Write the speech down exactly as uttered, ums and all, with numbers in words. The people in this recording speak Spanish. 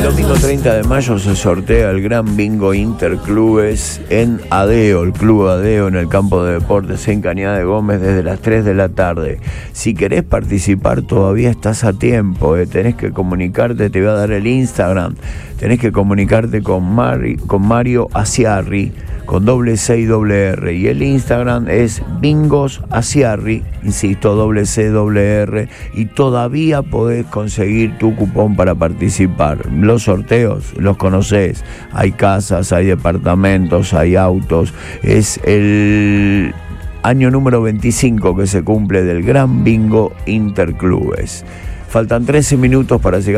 domingo treinta de mayo se sortea el Gran Bingo Interclubes en Adeo, el Club Adeo, en el campo de deportes en Cañada de Gómez, desde las tres de la tarde. Si querés participar todavía estás a tiempo, eh. tenés que comunicarte, te voy a dar el Instagram, tenés que comunicarte con, Mari, con Mario Asiarri, con doble C y doble R, y el Instagram es Bingos Asiarri, insisto, doble C, doble R, y todavía podés conseguir tu cupón para participar. Los sorteos los conocés, hay casas, hay departamentos, hay autos, es el año número veinticinco que se cumple del Gran Bingo Interclubes. Faltan trece minutos para llegar